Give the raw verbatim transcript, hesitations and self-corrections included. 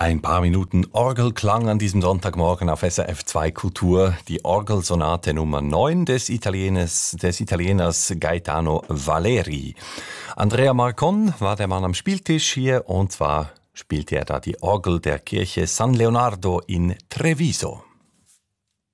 Ein paar Minuten Orgelklang an diesem Sonntagmorgen auf S R F zwei Kultur. Die Orgelsonate Nummer neun des Italieners, des Italieners Gaetano Valeri. Andrea Marcon war der Mann am Spieltisch hier und zwar spielte er da die Orgel der Kirche San Leonardo in Treviso.